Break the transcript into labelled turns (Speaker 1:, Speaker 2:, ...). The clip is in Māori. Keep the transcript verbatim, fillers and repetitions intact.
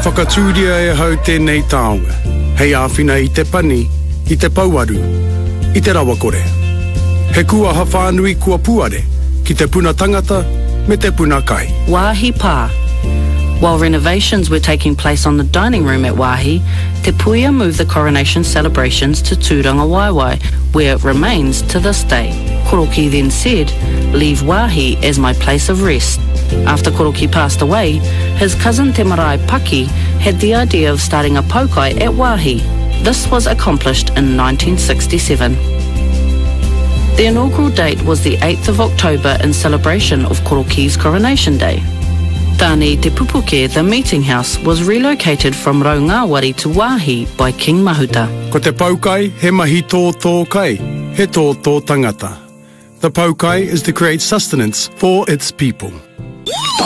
Speaker 1: whakatūria e hau tēnei taonga. Hei āwhina i te pani, i te pauaru, i te rawakore. He kua hawhanui kua puare, ki te puna tangata, me te puna kai.
Speaker 2: Wāhi Pā. While renovations were taking place on the dining room at Wāhi, Te Puia moved the coronation celebrations to Tūranga Waiwai, where it remains to this day. Koroki then said, "Leave Wāhi as my place of rest." After Koroki passed away, his cousin Te Marae Paki had the idea of starting a paukai at Wāhi. This was accomplished in nineteen sixty-seven. The inaugural date was the eighth of October in celebration of Koroki's coronation day. Tāne Te Pupuke, the meeting house, was relocated from Raungāwari to Wāhi by King Mahuta.
Speaker 1: Ko te paukai, he mahi tō tō kai, he tō tō tangata. The paukai is to create sustenance for its people.